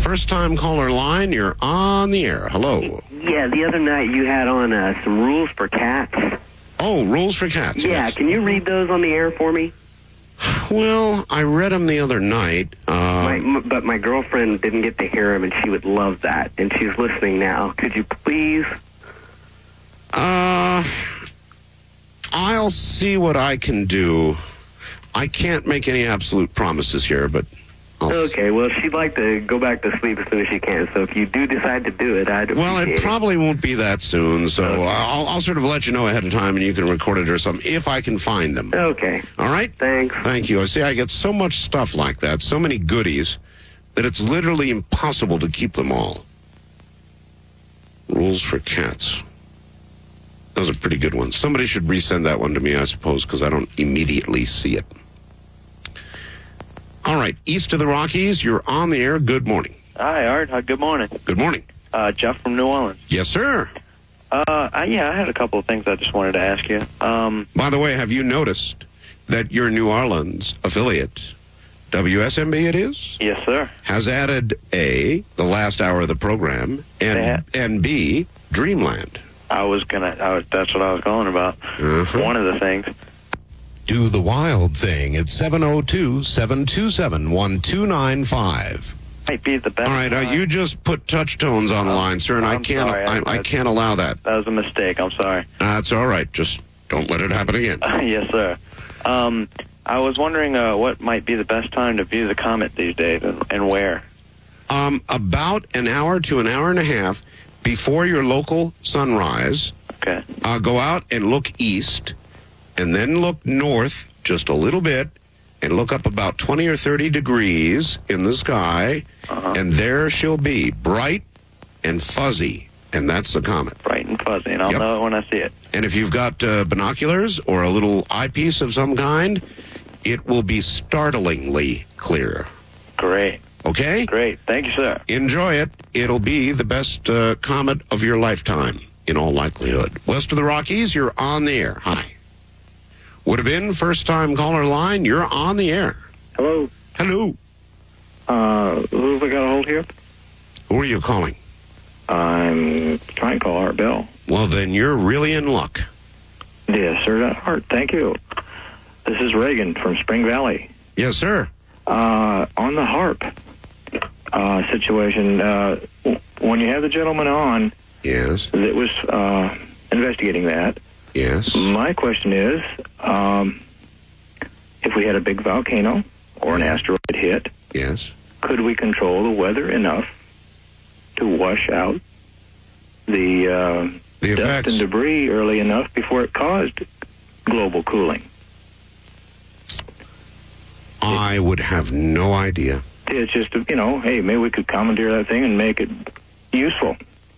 first-time caller line. You're on the air. Hello. Yeah, the other night you had on some rules for cats. Oh, rules for cats. Yeah, Yes. can you read those on the air for me? Well, I read them the other night. But my girlfriend didn't get to hear them, and she would love that. And she's listening now. Could you please? I'll see what I can do. I can't make any absolute promises here, but Okay, well, she'd like to go back to sleep as soon as she can. So if you do decide to do it, I'd appreciate Well, it probably won't be that soon, so Okay. I'll sort of let you know ahead of time, and you can record it or something, if I can find them. Okay. All right? Thanks. Thank you. I see I get so much stuff like that, so many goodies, that it's literally impossible to keep them all. Rules for cats. That was a pretty good one. Somebody should resend that one to me, I suppose, because I don't immediately see it. All right, east of the Rockies, you're on the air. Good morning. Hi, Art. Good morning. Good morning. Jeff from New Orleans. Yes, sir. I had a couple of things I just wanted to ask you. By the way, have you noticed that your New Orleans affiliate, WSMB it is, Yes, sir. has added A, the last hour of the program, and B, Dreamland? That's what I was calling about. Uh-huh. One of the things. Do the wild thing at 702-727-1295. Might be the best. All right, you just put touch tones on the line, sir, and I I'm can't. sorry. I can't allow that. That was a mistake. I'm sorry. That's all right. Just don't let it happen again. Yes, sir. I was wondering what might be the best time to view the comet these days and where. About an hour to an hour and a half before your local sunrise. Okay. Go out and look east, and then look north just a little bit, and look up about 20 or 30 degrees in the sky, and there she'll be, bright and fuzzy, and that's the comet. Bright and fuzzy, and I'll know it when I see it. And if you've got binoculars or a little eyepiece of some kind, it will be startlingly clear. Great. Okay? Great. Thank you, sir. Enjoy it. It'll be the best comet of your lifetime, in all likelihood. West of the Rockies, you're on the air. Hi. Would have been first-time caller line. You're on the air. Hello. Hello. Who have we got to hold here? Who are you calling? I'm trying to call Art Bell. Well, then you're really in luck. Yes, sir. Art, thank you. This is Reagan from Spring Valley. Yes, sir. On the harp situation, when you have the gentleman on Yes. that was investigating that, Yes. my question is, if we had a big volcano or an asteroid hit, Yes. could we control the weather enough to wash out the dust effects. and debris early enough before it caused global cooling? I would have no idea. It's just, hey, maybe we could commandeer that thing and make it useful.